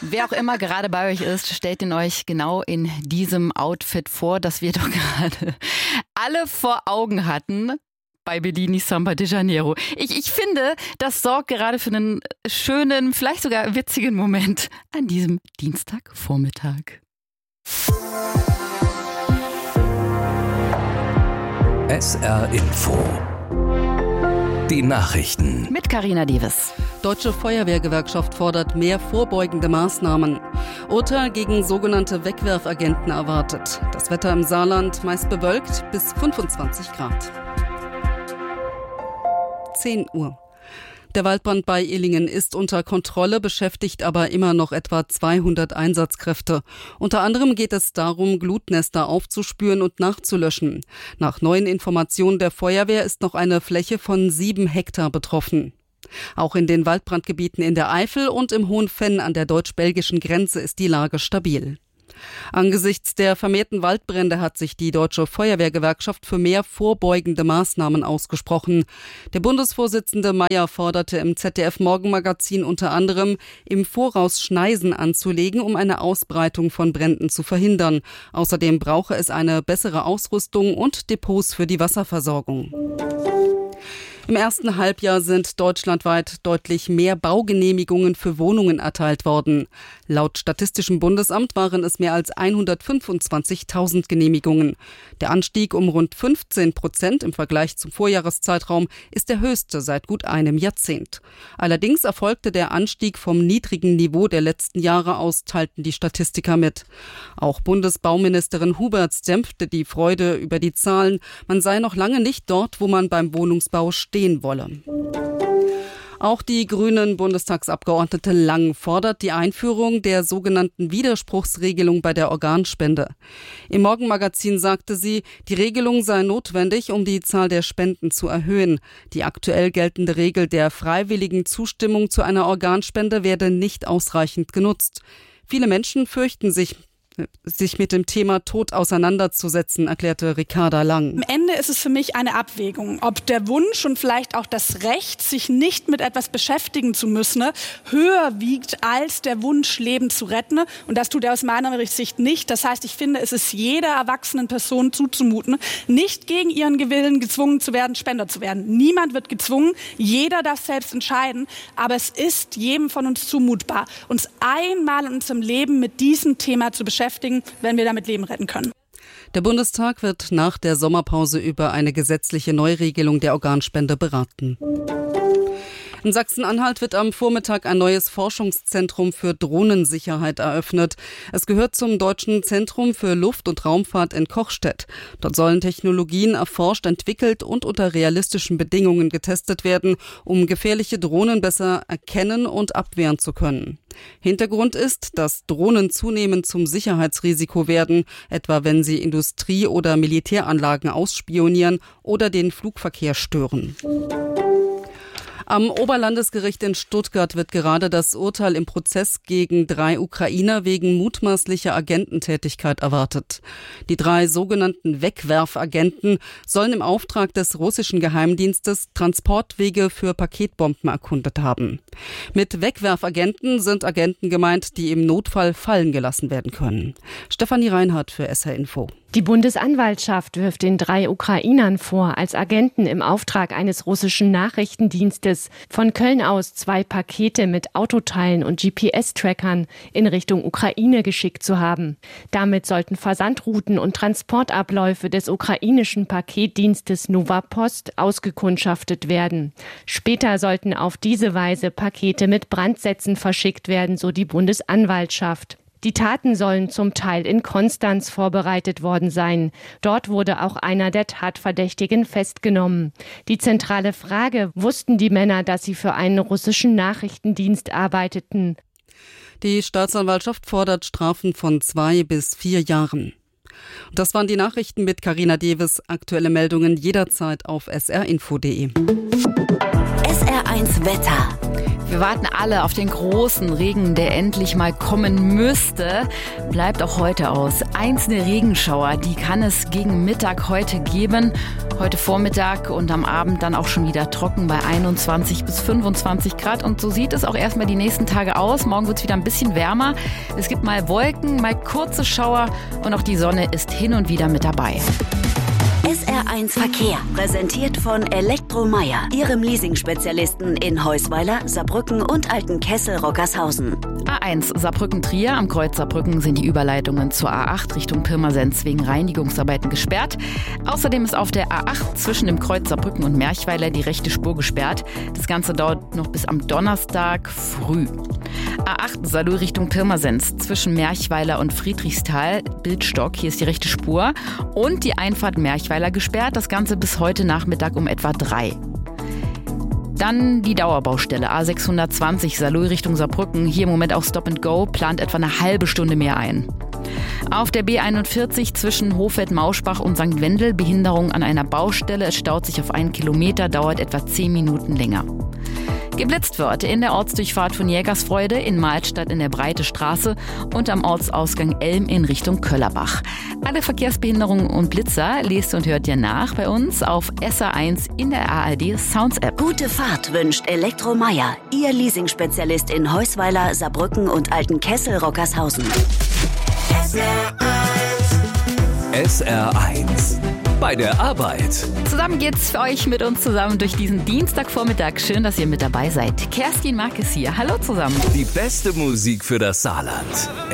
Wer auch immer gerade bei euch ist, stellt ihn euch genau in diesem Outfit vor, das wir doch gerade alle vor Augen hatten bei Bellini Samba de Janeiro. Ich finde, das sorgt gerade für einen schönen, vielleicht sogar witzigen Moment an diesem Dienstagvormittag. SR Info. Die Nachrichten. Mit Carina Davis. Deutsche Feuerwehrgewerkschaft fordert mehr vorbeugende Maßnahmen. Urteil gegen sogenannte Wegwerfagenten erwartet. Das Wetter im Saarland meist bewölkt bis 25 Grad. 10 Uhr. Der Waldbrand bei Illingen ist unter Kontrolle, beschäftigt aber immer noch etwa 200 Einsatzkräfte. Unter anderem geht es darum, Glutnester aufzuspüren und nachzulöschen. Nach neuen Informationen der Feuerwehr ist noch eine Fläche von 7 Hektar betroffen. Auch in den Waldbrandgebieten in der Eifel und im Hohen Venn an der deutsch-belgischen Grenze ist die Lage stabil. Angesichts der vermehrten Waldbrände hat sich die Deutsche Feuerwehrgewerkschaft für mehr vorbeugende Maßnahmen ausgesprochen. Der Bundesvorsitzende Mayer forderte im ZDF-Morgenmagazin unter anderem, im Voraus Schneisen anzulegen, um eine Ausbreitung von Bränden zu verhindern. Außerdem brauche es eine bessere Ausrüstung und Depots für die Wasserversorgung. Im ersten Halbjahr sind deutschlandweit deutlich mehr Baugenehmigungen für Wohnungen erteilt worden. Laut Statistischem Bundesamt waren es mehr als 125.000 Genehmigungen. Der Anstieg um rund 15% im Vergleich zum Vorjahreszeitraum ist der höchste seit gut einem Jahrzehnt. Allerdings erfolgte der Anstieg vom niedrigen Niveau der letzten Jahre aus, teilten die Statistiker mit. Auch Bundesbauministerin Huberts dämpfte die Freude über die Zahlen. Man sei noch lange nicht dort, wo man beim Wohnungsbau stehen wolle. Auch die grünen Bundestagsabgeordnete Lang fordert die Einführung der sogenannten Widerspruchsregelung bei der Organspende. Im Morgenmagazin sagte sie, die Regelung sei notwendig, um die Zahl der Spenden zu erhöhen. Die aktuell geltende Regel der freiwilligen Zustimmung zu einer Organspende werde nicht ausreichend genutzt. Viele Menschen fürchten sich mit dem Thema Tod auseinanderzusetzen, erklärte Ricarda Lang. Am Ende ist es für mich eine Abwägung, ob der Wunsch und vielleicht auch das Recht, sich nicht mit etwas beschäftigen zu müssen, höher wiegt als der Wunsch, Leben zu retten. Und das tut er aus meiner Sicht nicht. Das heißt, ich finde, es ist jeder erwachsenen Person zuzumuten, nicht gegen ihren Willen gezwungen zu werden, Spender zu werden. Niemand wird gezwungen, jeder darf selbst entscheiden. Aber es ist jedem von uns zumutbar, uns einmal in unserem Leben mit diesem Thema zu beschäftigen, wenn wir damit Leben retten können. Der Bundestag wird nach der Sommerpause über eine gesetzliche Neuregelung der Organspende beraten. In Sachsen-Anhalt wird am Vormittag ein neues Forschungszentrum für Drohnensicherheit eröffnet. Es gehört zum Deutschen Zentrum für Luft- und Raumfahrt in Kochstedt. Dort sollen Technologien erforscht, entwickelt und unter realistischen Bedingungen getestet werden, um gefährliche Drohnen besser erkennen und abwehren zu können. Hintergrund ist, dass Drohnen zunehmend zum Sicherheitsrisiko werden, etwa wenn sie Industrie- oder Militäranlagen ausspionieren oder den Flugverkehr stören. Am Oberlandesgericht in Stuttgart wird gerade das Urteil im Prozess gegen 3 Ukrainer wegen mutmaßlicher Agententätigkeit erwartet. Die 3 sogenannten Wegwerfagenten sollen im Auftrag des russischen Geheimdienstes Transportwege für Paketbomben erkundet haben. Mit Wegwerfagenten sind Agenten gemeint, die im Notfall fallen gelassen werden können. Stefanie Reinhardt für SR Info. Die Bundesanwaltschaft wirft den 3 Ukrainern vor, als Agenten im Auftrag eines russischen Nachrichtendienstes von Köln aus 2 Pakete mit Autoteilen und GPS-Trackern in Richtung Ukraine geschickt zu haben. Damit sollten Versandrouten und Transportabläufe des ukrainischen Paketdienstes Nova Post ausgekundschaftet werden. Später sollten auf diese Weise Pakete mit Brandsätzen verschickt werden, so die Bundesanwaltschaft. Die Taten sollen zum Teil in Konstanz vorbereitet worden sein. Dort wurde auch einer der Tatverdächtigen festgenommen. Die zentrale Frage: Wussten die Männer, dass sie für einen russischen Nachrichtendienst arbeiteten? Die Staatsanwaltschaft fordert Strafen von 2 bis 4 Jahren. Das waren die Nachrichten mit Carina Davis. Aktuelle Meldungen jederzeit auf srinfo.de. SR1 Wetter. Wir warten alle auf den großen Regen, der endlich mal kommen müsste. Bleibt auch heute aus. Einzelne Regenschauer, die kann es gegen Mittag heute geben. Heute Vormittag und am Abend dann auch schon wieder trocken bei 21 bis 25 Grad. Und so sieht es auch erstmal die nächsten Tage aus. Morgen wird es wieder ein bisschen wärmer. Es gibt mal Wolken, mal kurze Schauer und auch die Sonne ist hin und wieder mit dabei. SR1 Verkehr, präsentiert von Elektromeier, Ihrem Leasing-Spezialisten in Heusweiler, Saarbrücken und Altenkessel-Rockershausen. A1 Saarbrücken-Trier. Am Kreuz Saarbrücken sind die Überleitungen zur A8 Richtung Pirmasens wegen Reinigungsarbeiten gesperrt. Außerdem ist auf der A8 zwischen dem Kreuz Saarbrücken und Merchweiler die rechte Spur gesperrt. Das Ganze dauert noch bis am Donnerstag früh. A8 Saarlouis Richtung Pirmasens zwischen Merchweiler und Friedrichsthal, Bildstock, hier ist die rechte Spur. Und die Einfahrt Merchweiler gesperrt, das Ganze bis heute Nachmittag um etwa 3. Dann die Dauerbaustelle A620 Saarlouis Richtung Saarbrücken. Hier im Moment auch Stop and Go, plant etwa eine halbe Stunde mehr ein. Auf der B41 zwischen Hofeld-Mauschbach und St. Wendel Behinderung an einer Baustelle. Es staut sich auf 1 Kilometer, dauert etwa 10 Minuten länger. Geblitzt wird in der Ortsdurchfahrt von Jägersfreude, in Mahlstadt in der Breite Straße und am Ortsausgang Elm in Richtung Köllerbach. Alle Verkehrsbehinderungen und Blitzer lest und hört ihr nach bei uns auf SR1 in der ARD Sounds App. Gute Fahrt wünscht Elektromeier, Ihr Leasing-Spezialist in Heusweiler, Saarbrücken und Altenkessel-Rockershausen. SR1 bei der Arbeit. Zusammen geht's für euch mit uns zusammen durch diesen Dienstagvormittag. Schön, dass ihr mit dabei seid. Kerstin Markes hier. Hallo zusammen. Die beste Musik für das Saarland.